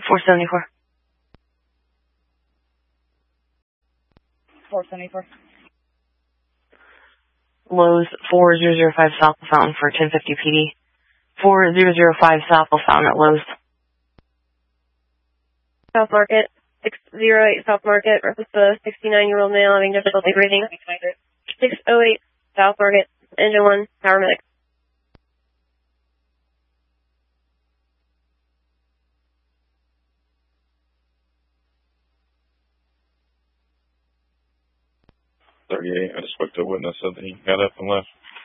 474. 474. Lowe's 4005 South Fountain for 1050 PD. 4005 South Fountain at Lowe's. South Market, 608 South Market, reference the 69-year-old male having difficulty breathing. 608 South Market, engine 1, power medic. I just spoke to a witness, said that he got up and left.